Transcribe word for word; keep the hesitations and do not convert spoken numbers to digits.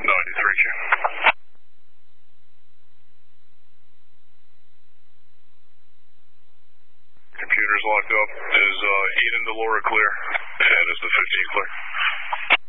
ninety-three, Q. Computer's locked up. Is uh, Eden to Laura clear? And is the fifteen clear?